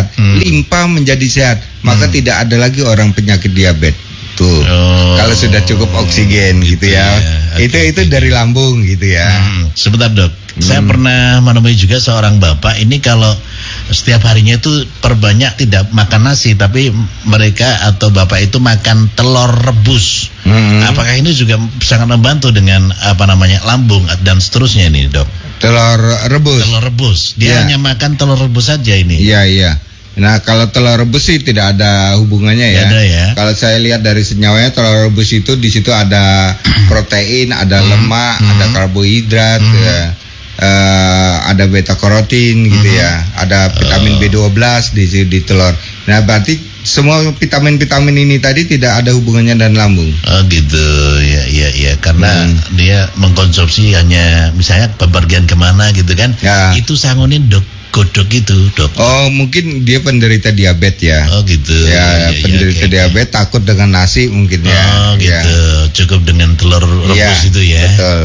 sehat, limpa menjadi sehat, maka tidak ada lagi orang penyakit diabetes. Tuh, kalau sudah cukup oksigen gitu ya. Okay, itu dari lambung gitu ya. Sebentar dok, saya pernah menemui juga seorang bapak ini kalau setiap harinya itu perbanyak tidak makan nasi, tapi mereka atau bapak itu makan telur rebus. Apakah ini juga sangat membantu dengan lambung dan seterusnya ini dok? Telur rebus. Dia hanya makan telur rebus saja ini. Iya. Nah, kalau telur rebus sih tidak ada hubungannya ya. Ada ya. Kalau saya lihat dari senyawanya, telur rebus itu di situ ada protein, ada lemak, ada karbohidrat, ada beta karotin gitu ya. Ada vitamin B12 di telur. Nah, berarti semua vitamin-vitamin ini tadi tidak ada hubungannya dan lambung. Oh gitu, ya. Karena dia mengkonsumsi hanya misalnya bepergian kemana gitu kan. Ya. Itu sangunin godok itu dok. Oh, mungkin dia penderita diabetes ya. Oh gitu. Ya, penderita diabetes takut dengan nasi mungkin ya. Oh gitu. Ya. Cukup dengan telur rebus itu ya. Betul.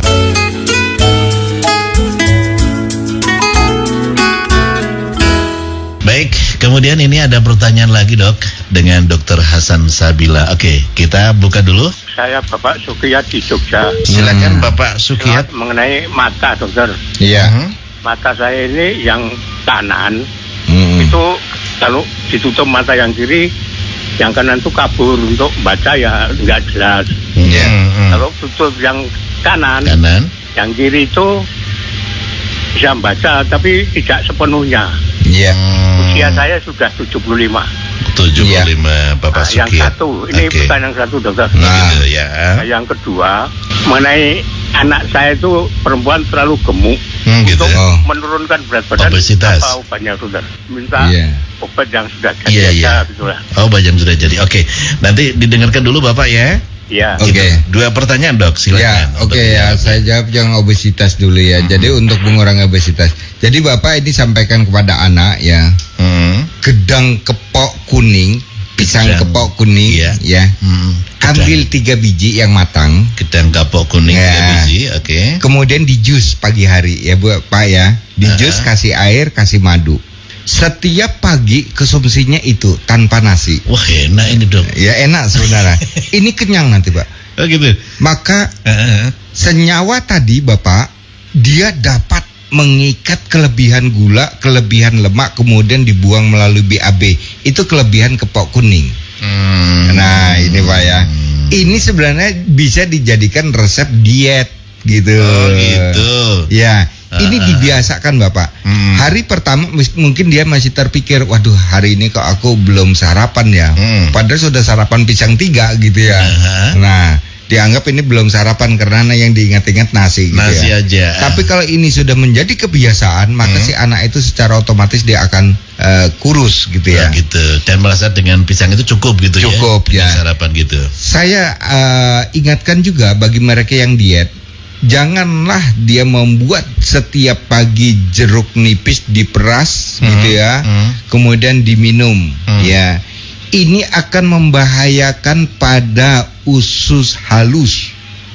Baik, kemudian ini ada pertanyaan lagi dok dengan Dr. Hasan Sabila. Oke, kita buka dulu. Saya Bapak Sukiyat di Jogja. Silakan Bapak Sukiyat. Mengenai mata dokter. Iya. Mata saya ini yang kanan itu kalau ditutup mata yang kiri, yang kanan itu kabur untuk baca ya nggak jelas. Kalau tutup yang kanan, yang kiri itu bisa baca tapi tidak sepenuhnya. Iya. Usia saya sudah 75. Bapak Sukiyat. Yang satu, ini pertanyaan yang satu dokter. Gitu ya. Yang kedua, mengenai anak saya itu perempuan terlalu gemuk. Gitu. Untuk menurunkan berat badan, obesitas. apa obatnya dokter? Minta obat yang sudah jadi. Iya. Obat yang sudah jadi. Oke. Nanti didengarkan dulu Bapak ya. Iya. Oke. 2 pertanyaan dok, silakan. Saya jawab yang obesitas dulu ya. Jadi untuk mengurangi obesitas. Jadi Bapak ini sampaikan kepada anak ya. Gedang kepok kuning, pisang kepok kuning ya. Ambil 3 biji yang matang. Gedang kepok kuning 3 biji, oke. Kemudian di jus pagi hari ya Pak ya. Di jus kasih air, kasih madu. Setiap pagi konsumsinya itu tanpa nasi. Wah enak ini dok. Ya enak sebenarnya. Ini kenyang nanti Pak. Oh gitu. Maka senyawa tadi Bapak, dia dapat mengikat kelebihan gula, kelebihan lemak, kemudian dibuang melalui BAB. Itu kelebihan kepok kuning. Nah ini Pak ya. Ini sebenarnya bisa dijadikan resep diet gitu. Oh gitu. Ya. Ini dibiasakan Bapak. Hari pertama mungkin dia masih terpikir, waduh hari ini kok aku belum sarapan ya. Padahal sudah sarapan pisang 3 gitu ya. Nah, dianggap ini belum sarapan karena yang diingat-ingat nasi gitu nasi ya. Aja. Tapi kalau ini sudah menjadi kebiasaan, maka si anak itu secara otomatis dia akan kurus gitu ya. Gitu. Dan merasa dengan pisang itu cukup gitu cukup, ya. Sarapan gitu. Saya ingatkan juga bagi mereka yang diet, janganlah dia membuat setiap pagi jeruk nipis diperas gitu ya, kemudian diminum ya. Ini akan membahayakan pada usus halus.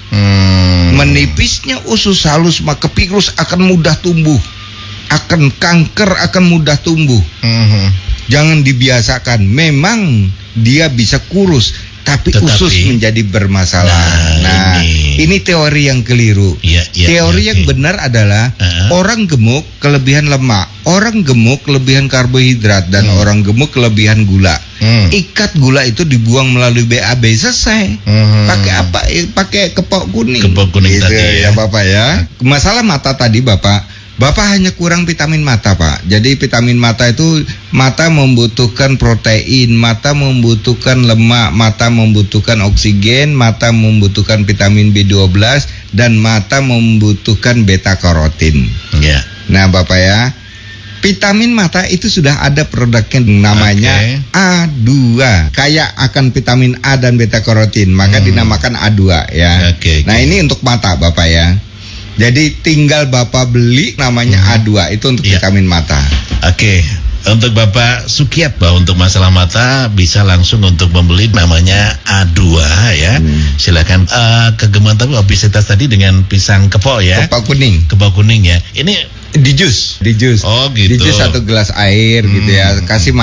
Menipisnya usus halus maka virus akan mudah tumbuh, akan kanker akan mudah tumbuh. Jangan dibiasakan. Memang dia bisa kurus, tapi usus menjadi bermasalah. Nah, ini teori yang keliru. Teori yang benar adalah orang gemuk kelebihan lemak, orang gemuk kelebihan karbohidrat, dan orang gemuk kelebihan gula. Ikat gula itu dibuang melalui BAB, selesai. Pakai apa? Pakai kepok kuning. Kepok kuning gitu, tadi ya Bapak ya. Masalah mata tadi Bapak hanya kurang vitamin mata Pak. Jadi vitamin mata itu, mata membutuhkan protein, mata membutuhkan lemak, mata membutuhkan oksigen, mata membutuhkan vitamin B12, dan mata membutuhkan beta karotin. Nah Bapak ya, vitamin mata itu sudah ada produknya namanya A2. Kayak akan vitamin A dan beta karotin, maka dinamakan A2 ya. Nah ini untuk mata Bapak ya. Jadi tinggal Bapak beli namanya A2, itu untuk vitamin mata. Untuk Bapak Sukiyat Pak, untuk masalah mata bisa langsung untuk membeli namanya A2 ya. Silakan. Kegemuan tapi obesitas tadi dengan pisang kepok ya. Kepok kuning ya. Ini di jus. Oh gitu. Di jus 1 gelas air gitu ya. Kasih